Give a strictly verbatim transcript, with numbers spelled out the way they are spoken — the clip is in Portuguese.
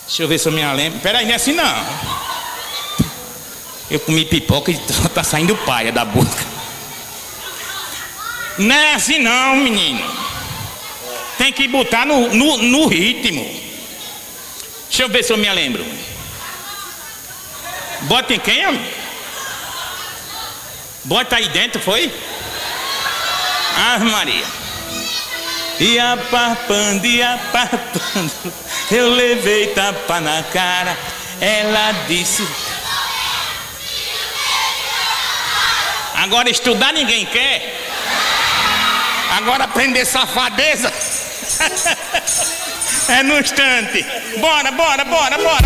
Deixa eu ver se eu me lembro. Peraí, não é assim não. Eu comi pipoca e tá saindo paia da boca. Não é assim não, menino. Tem que botar no, no, no ritmo. Deixa eu ver se eu me lembro. Bota em quem, homem? Bota aí dentro, foi? Ave Maria. E aparpando, e aparpando, eu levei tapa na cara. Ela disse: agora estudar ninguém quer. Agora aprender safadeza é no instante. Bora, bora, bora, bora.